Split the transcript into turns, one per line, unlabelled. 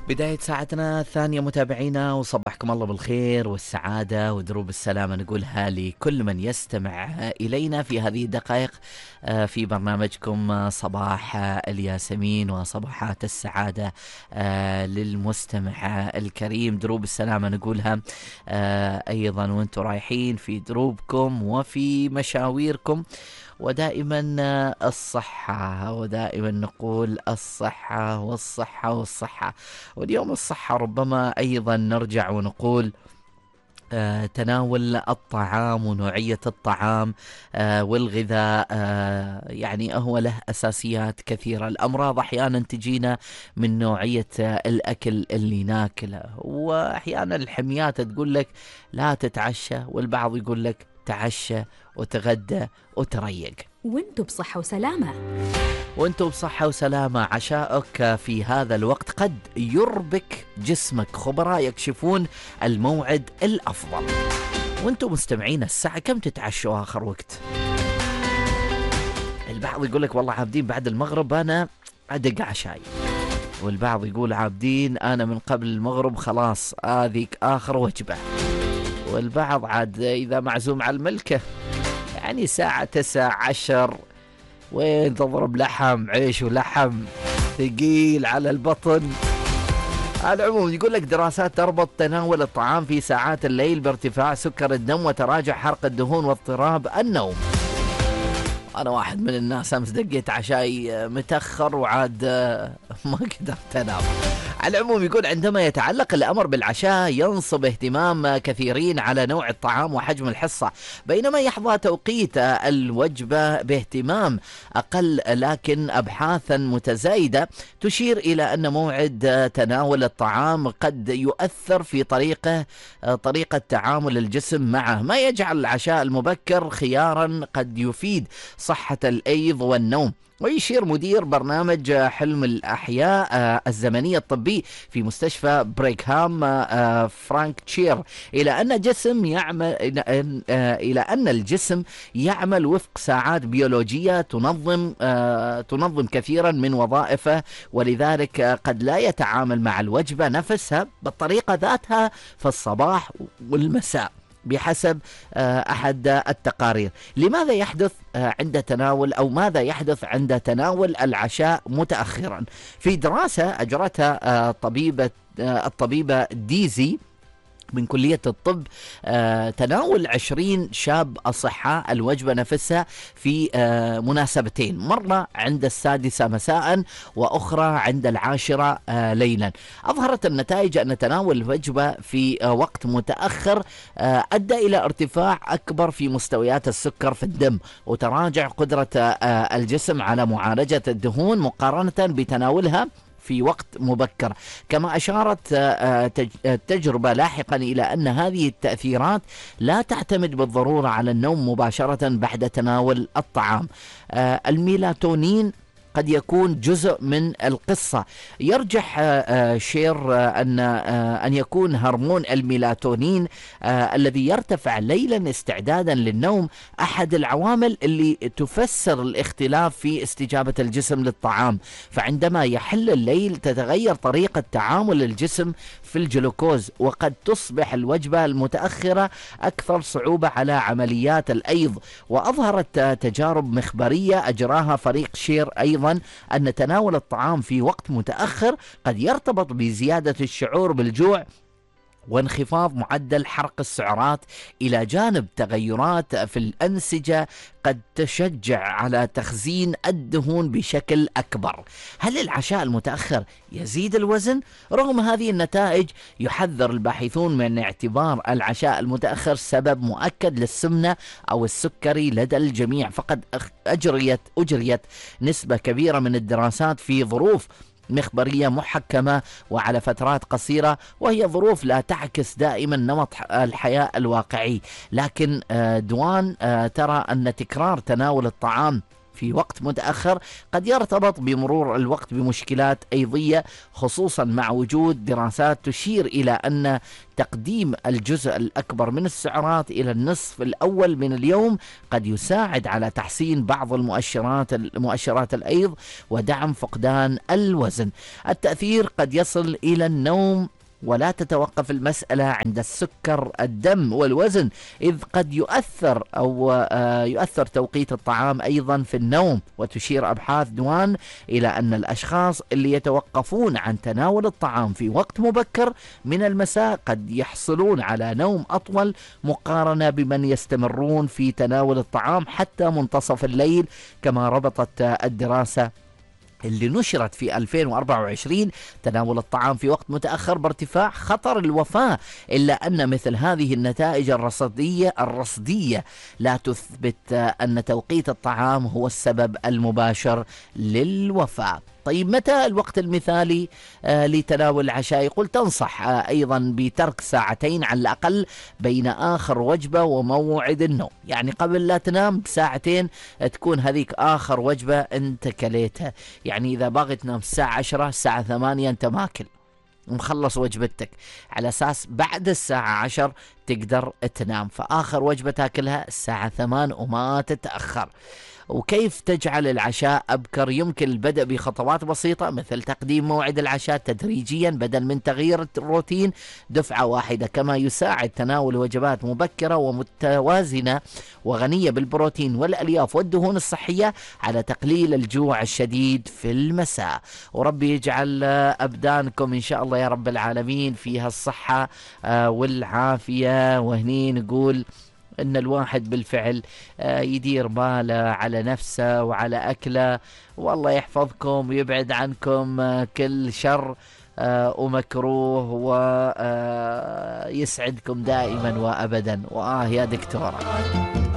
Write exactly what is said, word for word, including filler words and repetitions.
بداية ساعتنا الثانية متابعينا، وصبحكم الله بالخير والسعادة ودروب السلامة نقولها لكل من يستمع إلينا في هذه الدقائق في برنامجكم صباح الياسمين وصباحات السعادة للمستمع الكريم. دروب السلامة نقولها أيضا وانتم رايحين في دروبكم وفي مشاويركم، ودائما الصحة، ودائما نقول الصحة والصحة والصحة. واليوم الصحة ربما أيضا نرجع ونقول آه، تناول الطعام ونوعية الطعام آه، والغذاء آه، يعني هو له أساسيات كثيرة. الأمراض أحيانا تجينا من نوعية آه، الأكل اللي ناكله، وأحيانا الحميات تقول لك لا تتعشى، والبعض يقول لك تعشى وتغدى وتريق.
وانتو بصحة وسلامة،
وانتم بصحة وسلامة. عشائك في هذا الوقت قد يربك جسمك، خبراء يكشفون الموعد الأفضل. وانتم مستمعين الساعة كم تتعشوا آخر وقت؟ البعض يقول لك والله عابدين بعد المغرب أنا أدق عشاي، والبعض يقول عابدين أنا من قبل المغرب خلاص هذيك آخر وجبة، والبعض عاد إذا معزوم على الملكة يعني ساعة تسعة عشر وين تضرب لحم، عيش ولحم ثقيل على البطن. على العموم يقول لك دراسات تربط تناول الطعام في ساعات الليل بارتفاع سكر الدم وتراجع حرق الدهون واضطراب النوم. أنا واحد من الناس أمس دقيت عشاي متأخر وعاد ما قدرت أنام. على العموم يقول عندما يتعلق الأمر بالعشاء ينصب اهتمام كثيرين على نوع الطعام وحجم الحصة، بينما يحظى توقيت الوجبة باهتمام أقل، لكن أبحاثا متزايدة تشير إلى أن موعد تناول الطعام قد يؤثر في طريقة طريقة تعامل الجسم معه، ما يجعل العشاء المبكر خيارا قد يفيد صحة الأيض والنوم. ويشير مدير برنامج حلم الأحياء الزمنية الطبي في مستشفى بريكهام فرانك تشير إلى أن الجسم يعمل إلى أن الجسم يعمل وفق ساعات بيولوجية تنظم تنظم كثيرا من وظائفه، ولذلك قد لا يتعامل مع الوجبة نفسها بالطريقة ذاتها في الصباح والمساء بحسب أحد التقارير. لماذا يحدث عند تناول أو ماذا يحدث عند تناول العشاء متأخرا؟ في دراسة أجرتها طبيبة الطبيبة ديزي من كلية الطب، آه، تناول عشرين شاب أصحاء الوجبة نفسها في آه، مناسبتين، مرة عند السادسة مساء وأخرى عند العاشرة آه، ليلا. أظهرت النتائج أن تناول الوجبة في آه، وقت متأخر آه، أدى إلى ارتفاع أكبر في مستويات السكر في الدم، وتراجع قدرة آه، الجسم على معالجة الدهون مقارنة بتناولها في وقت مبكر. كما أشارت التجربة لاحقا إلى أن هذه التأثيرات لا تعتمد بالضرورة على النوم مباشرة بعد تناول الطعام. الميلاتونين قد يكون جزء من القصة. يرجح شير أن أن يكون هرمون الميلاتونين الذي يرتفع ليلا استعدادا للنوم أحد العوامل اللي تفسر الاختلاف في استجابة الجسم للطعام. فعندما يحل الليل تتغير طريقة تعامل الجسم في الجلوكوز، وقد تصبح الوجبة المتأخرة أكثر صعوبة على عمليات الأيض. وأظهرت تجارب مخبرية أجراها فريق شير أيضا أن تناول الطعام في وقت متأخر قد يرتبط بزيادة الشعور بالجوع وانخفاض معدل حرق السعرات، إلى جانب تغيرات في الأنسجة قد تشجع على تخزين الدهون بشكل أكبر. هل العشاء المتأخر يزيد الوزن؟ رغم هذه النتائج يحذر الباحثون من اعتبار العشاء المتأخر سبب مؤكد للسمنة أو السكري لدى الجميع، فقد أجريت أجريت نسبة كبيرة من الدراسات في ظروف مخبرية محكمة وعلى فترات قصيرة، وهي ظروف لا تعكس دائما نمط الحياة الواقعي. لكن دوان ترى أن تكرار تناول الطعام في وقت متأخر قد يرتبط بمرور الوقت بمشكلات أيضية، خصوصا مع وجود دراسات تشير إلى أن تقديم الجزء الأكبر من السعرات إلى النصف الأول من اليوم قد يساعد على تحسين بعض المؤشرات مؤشرات الأيض ودعم فقدان الوزن. التأثير قد يصل إلى النوم، ولا تتوقف المسألة عند السكر الدم والوزن، إذ قد يؤثر أو يؤثر توقيت الطعام أيضا في النوم. وتشير أبحاث دوان إلى أن الأشخاص اللي يتوقفون عن تناول الطعام في وقت مبكر من المساء قد يحصلون على نوم أطول مقارنة بمن يستمرون في تناول الطعام حتى منتصف الليل، كما ربطت الدراسة اللي نشرت في ألفين وأربعة وعشرين تناول الطعام في وقت متأخر بارتفاع خطر الوفاة، إلا أن مثل هذه النتائج الرصدية الرصدية لا تثبت أن توقيت الطعام هو السبب المباشر للوفاة. طيب متى الوقت المثالي آه لتناول العشاء؟ يقول تنصح آه أيضا بترك ساعتين على الأقل بين آخر وجبة وموعد النوم، يعني قبل لا تنام بساعتين تكون هذيك آخر وجبة أنت كليتها. يعني إذا باغي تنام الساعة عشرة الساعة ثمانية أنت ماكل ومخلص وجبتك، على أساس بعد الساعة عشر تقدر تنام، فآخر وجبة تاكلها الساعة ثمان وما تتأخر. وكيف تجعل العشاء أبكر؟ يمكن البدء بخطوات بسيطة مثل تقديم موعد العشاء تدريجيا بدل من تغيير الروتين دفعة واحدة، كما يساعد تناول وجبات مبكرة ومتوازنة وغنية بالبروتين والألياف والدهون الصحية على تقليل الجوع الشديد في المساء. وربي يجعل أبدانكم إن شاء الله يا رب العالمين فيها الصحة والعافية. وهني نقول إن الواحد بالفعل يدير باله على نفسه وعلى أكله، والله يحفظكم ويبعد عنكم كل شر ومكروه ويسعدكم دائما وأبدا. وآه يا دكتورة.